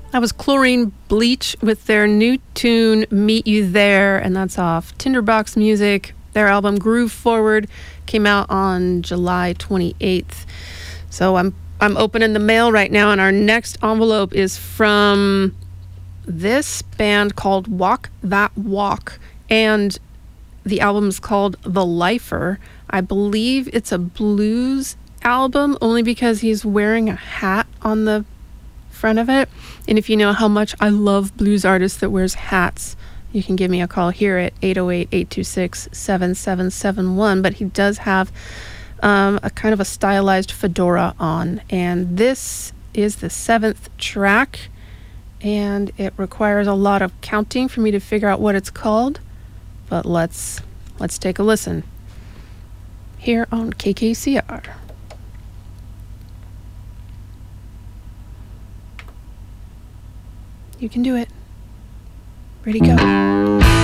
That was Chlorine Bleach with their new tune, Meet You There, and that's off Tinderbox Music. Their album Groove Forward came out on July 28th. So I'm opening the mail right now, and our next envelope is from this band called Walk That Walk, and the album's called The Lifer. I believe it's a blues album, only because he's wearing a hat on the front of it. And if you know how much I love blues artists that wears hats, you can give me a call here at 808-826-7771. But he does have a kind of a stylized fedora on, and this is the 7th track, and it requires a lot of counting for me to figure out what it's called, but let's take a listen here on KKCR. You can do it. Ready, go.